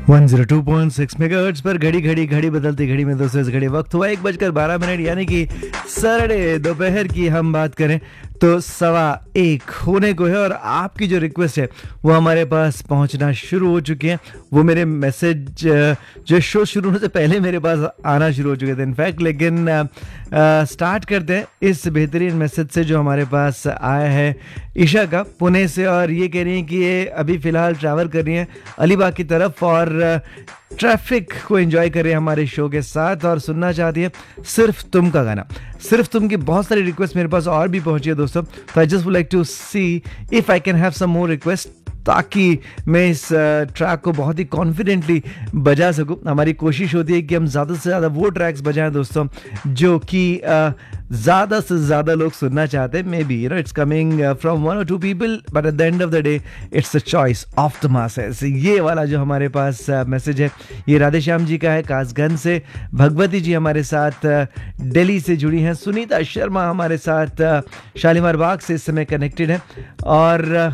102.6 megahertz पर घड़ी बदलती घड़ी में दोस्तों इस घड़ी वक्त हुआ 1:12 यानी कि सैटरडे दोपहर की हम बात करें तो 1:15 होने को है। और आपकी जो रिक्वेस्ट है वो हमारे पास पहुंचना शुरू हो चुकी है। वो मेरे मैसेज जो शो शुरू होने से पहले मेरे पास आना शुरू हो चुके थे इनफैक्ट। लेकिन स्टार्ट करते हैं इस बेहतरीन मैसेज से जो हमारे पास आया है ईशा का पुणे से। और ये कह रही हैं कि ये अभी फ़िलहाल ट्रैवल कर रही हैं अलीबाग की तरफ और ट्रैफिक को एंजॉय कर रहे हैं हमारे शो के साथ और सुनना चाहती है सिर्फ तुम का गाना। सिर्फ तुम की बहुत सारी रिक्वेस्ट मेरे पास और भी पहुंची है दोस्तों। तो I just would like to see if I can have some more request ताकि मैं इस ट्रैक को बहुत ही कॉन्फिडेंटली बजा सकूं। हमारी कोशिश होती है कि हम ज़्यादा से ज़्यादा वो ट्रैक्स बजाएं दोस्तों जो कि ज़्यादा से ज़्यादा लोग सुनना चाहते हैं। May be you know it's coming from 1 or 2 people but at the end of the day it's the choice of the masses. ये वाला जो हमारे पास मैसेज है ये राधेश्याम जी का है कासगंज से। भगवती जी हमारे साथ दिल्ली से जुड़ी हैं। सुनीता शर्मा हमारे साथ शालीमार बाग से इस समय कनेक्टेड है। और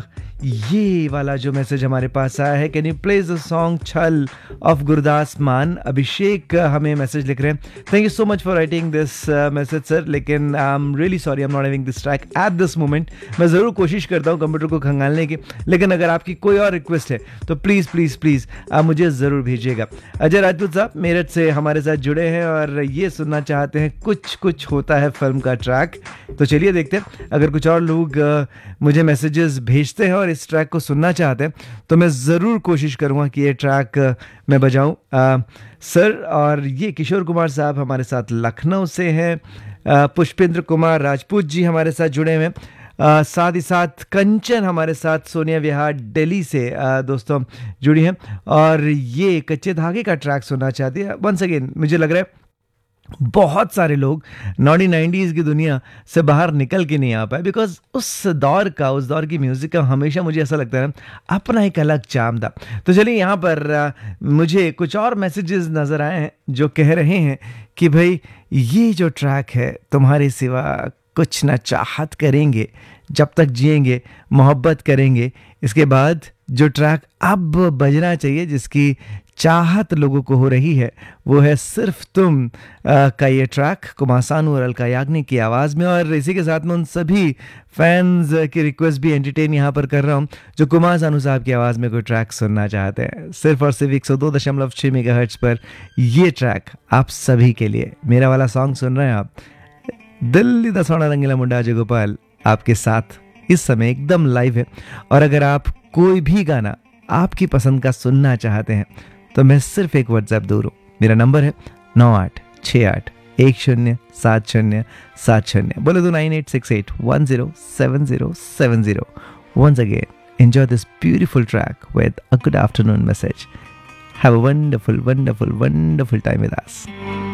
ये वाला जो मैसेज हमारे पास आया है can you plays the song छल ऑफ गुरदास मान। अभिषेक हमें मैसेज लिख रहे हैं। Thank you so much for writing this message sir. लेकिन I am really sorry I am not having this track at this moment. मैं ज़रूर कोशिश करता हूँ कंप्यूटर को खंगालने की। लेकिन अगर आपकी कोई और रिक्वेस्ट है तो प्लीज़ प्लीज़ प्लीज़ आप मुझे ज़रूर भेजिएगा। अजय राजपूत साहब मेरठ से हमारे साथ जुड़े हैं और ये सुनना चाहते हैं कुछ कुछ होता है फिल्म का ट्रैक। तो चलिए देखते हैं अगर कुछ और लोग मुझे मैसेजेस भेजते हैं और इस ट्रैक को सुनना चाहते हैं तो मैं ज़रूर कोशिश करूँगा कि ये ट्रैक मैं बजाऊँ सर। और ये किशोर कुमार साहब हमारे साथ लखनऊ से हैं। पुष्पेंद्र कुमार राजपूत जी हमारे साथ जुड़े हुए हैं। साथ ही साथ कंचन हमारे साथ सोनिया विहार दिल्ली से दोस्तों जुड़ी हैं और ये कच्चे धागे का ट्रैक सुनना चाहती है। वंस अगेन मुझे लग रहा है बहुत सारे लोग 90s की दुनिया से बाहर निकल के नहीं आ पाए बिकॉज उस दौर की म्यूज़िक का हमेशा मुझे ऐसा लगता है अपना एक अलग चार्म था। तो चलिए यहाँ पर मुझे कुछ और मैसेजेस नज़र आए हैं जो कह रहे हैं कि भाई ये जो ट्रैक है तुम्हारे सिवा कुछ ना चाहत करेंगे जब तक जिएंगे मोहब्बत करेंगे। इसके बाद जो ट्रैक अब बजना चाहिए जिसकी चाहत लोगों को हो रही है वो है सिर्फ तुम का ये ट्रैक कुमार सानू और अलका याग्निक की आवाज़ में। और इसी के साथ में उन सभी फैंस की रिक्वेस्ट भी एंटरटेन यहाँ पर कर रहा हूँ जो कुमार सानू साहब की आवाज़ में कोई ट्रैक सुनना चाहते हैं। सिर्फ और सिर्फ 102.6 मेगाहर्ट्ज पर ये ट्रैक आप सभी के लिए। मेरा वाला सॉन्ग सुन रहे हैं आप। दिल्ली दा सोना रंगीला मुंडा अजय गोपाल आपके साथ इस समय एकदम लाइव है। और अगर आप कोई भी गाना आपकी पसंद का सुनना चाहते हैं तो मैं सिर्फ एक व्हाट्सएप दूर हूँ। मेरा नंबर है 9868107070। बोले तो 9868107070। Once again, enjoy this beautiful track with a good afternoon message. Have a wonderful, wonderful, wonderful time with us.